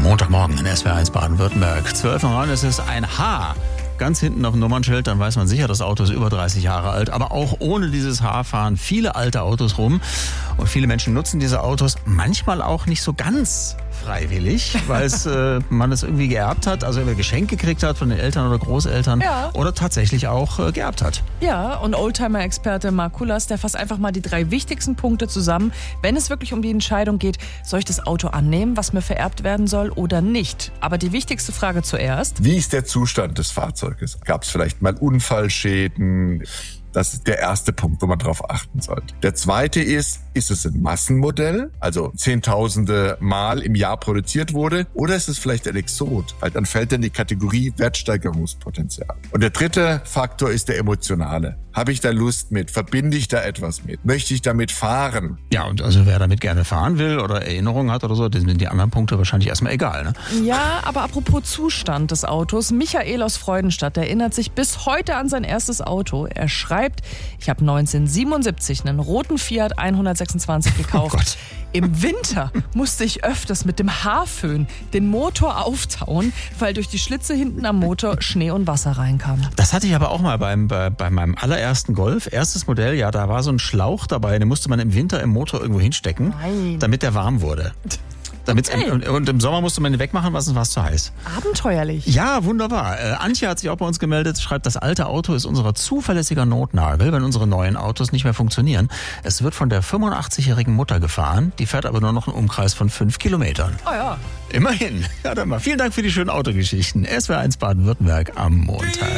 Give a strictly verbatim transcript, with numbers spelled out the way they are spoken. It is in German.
Montagmorgen in S W R eins Baden-Württemberg. zwölf Uhr neun, es ist ein H. Ganz hinten auf dem Nummernschild, dann weiß man sicher, das Auto ist über dreißig Jahre alt. Aber auch ohne dieses H fahren viele alte Autos rum. Und viele Menschen nutzen diese Autos manchmal auch nicht so ganz freiwillig, weil es, äh, man es irgendwie geerbt hat, also über Geschenk gekriegt hat von den Eltern oder Großeltern, ja, oder tatsächlich auch äh, geerbt hat. Ja, und Oldtimer-Experte Marc Kulas, der fasst einfach mal die drei wichtigsten Punkte zusammen, wenn es wirklich um die Entscheidung geht, soll ich das Auto annehmen, was mir vererbt werden soll oder nicht. Aber die wichtigste Frage zuerst: Wie ist der Zustand des Fahrzeuges? Gab es vielleicht mal Unfallschäden? Das ist der erste Punkt, wo man drauf achten sollte. Der zweite ist, ist es ein Massenmodell, also zehntausende Mal im Jahr produziert wurde, oder ist es vielleicht ein Exot? Weil dann fällt er in die Kategorie Wertsteigerungspotenzial. Und der dritte Faktor ist der emotionale. Habe ich da Lust mit? Verbinde ich da etwas mit? Möchte ich damit fahren? Ja, und also wer damit gerne fahren will oder Erinnerungen hat oder so, dann sind die anderen Punkte wahrscheinlich erstmal egal, ne? Ja, aber apropos Zustand des Autos, Michael aus Freudenstadt erinnert sich bis heute an sein erstes Auto. Er schreibt: Ich habe neunzehnhundertsiebenundsiebzig einen roten Fiat hundertsechsundzwanzig gekauft. Oh Gott. Im Winter musste ich öfters mit dem Haarföhn den Motor auftauen, weil durch die Schlitze hinten am Motor Schnee und Wasser reinkam. Das hatte ich aber auch mal beim, bei, bei meinem allerersten Golf. Erstes Modell, ja, da war so ein Schlauch dabei, den musste man im Winter im Motor irgendwo hinstecken, Nein. damit der warm wurde. Damit's Okay. im, und, und im Sommer musste man ihn wegmachen, was war es zu heiß. Abenteuerlich. Ja, wunderbar. Äh, Antje hat sich auch bei uns gemeldet, schreibt, das alte Auto ist unser zuverlässiger Notnagel, wenn unsere neuen Autos nicht mehr funktionieren. Es wird von der fünfundachtzig-jährigen Mutter gefahren, die fährt aber nur noch einen Umkreis von fünf Kilometern. Oh ja. Immerhin. Ja, dann mal. Vielen Dank für die schönen Autogeschichten. S W R eins Baden-Württemberg am Montag.